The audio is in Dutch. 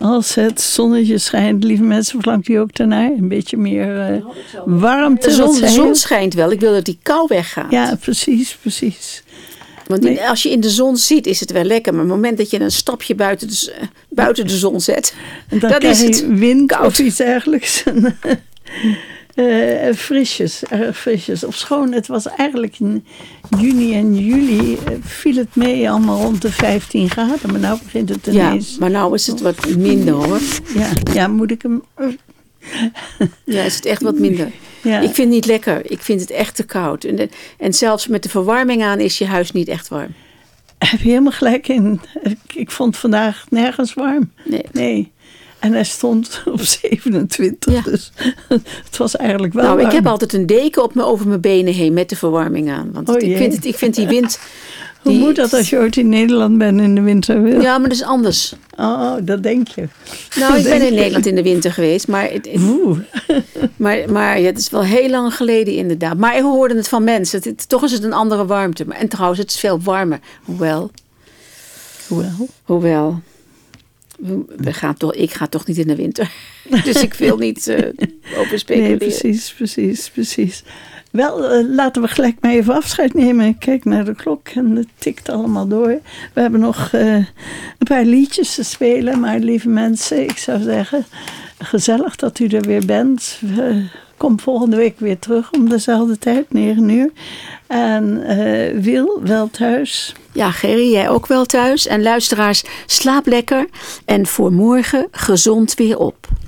Als het zonnetje schijnt, lieve mensen, verlangt u ook daarnaar? Een beetje meer warmte. De zon schijnt wel. Ik wil dat die kou weggaat. Ja, precies. Want als je in de zon zit, is het wel lekker. Maar op het moment dat je een stapje buiten de zon zet, dan is het wind koud. Of iets dergelijks. Erg frisjes. Of schoon, het was eigenlijk in juni en juli viel het mee allemaal rond de 15 graden. Maar nou begint het ineens. Ja, maar nou is het wat minder hoor. Ja, moet ik hem... Ja, is het echt wat minder. Ja. Ik vind het niet lekker. Ik vind het echt te koud. En zelfs met de verwarming aan is je huis niet echt warm. Heb je helemaal gelijk in. Ik vond vandaag nergens warm. Nee. En hij stond op 27, ja. Dus het was eigenlijk wel warm. Ik heb altijd een deken over mijn benen heen met de verwarming aan. Want ik vind die wind... Hoe moet dat als je ooit in Nederland bent in de winter? Ja, maar dat is anders. Oh, dat denk je. Nou, ik ben in Nederland in de winter geweest. Maar het is wel heel lang geleden inderdaad. Maar we hoorden het van mensen. Toch is het een andere warmte. En trouwens, het is veel warmer. Hoewel. Ik ga toch niet in de winter. Dus ik wil niet over speculeren. Nee, precies. Wel, laten we gelijk maar even afscheid nemen. Ik kijk naar de klok en het tikt allemaal door. We hebben nog een paar liedjes te spelen. Maar lieve mensen, ik zou zeggen, gezellig dat u er weer bent. Kom volgende week weer terug om dezelfde tijd, 9 uur. En Wil, wel thuis. Ja, Gerry, jij ook wel thuis. En luisteraars, slaap lekker. En voor morgen gezond weer op.